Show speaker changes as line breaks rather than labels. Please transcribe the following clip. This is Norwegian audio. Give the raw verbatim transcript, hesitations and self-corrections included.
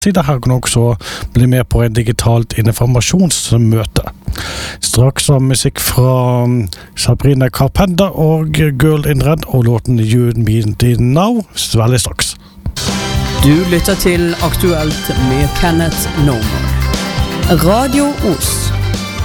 siden her kan du også bli med på et digitalt informasjonsmøte. Straks var musikk fra Sabrina Carpenter og Girl in Red og låten You Need Me Now, veldig straks.
Du lytter til Aktuelt med Kenneth Norman. Radio Os.